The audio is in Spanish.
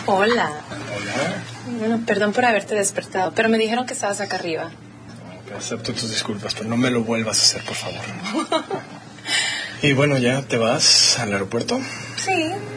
Hola. Hola. Bueno, perdón por haberte despertado, pero me dijeron que estabas acá arriba. Acepto tus disculpas, pero no me lo vuelvas a hacer, por favor. Y bueno, ¿ya te vas al aeropuerto? Sí.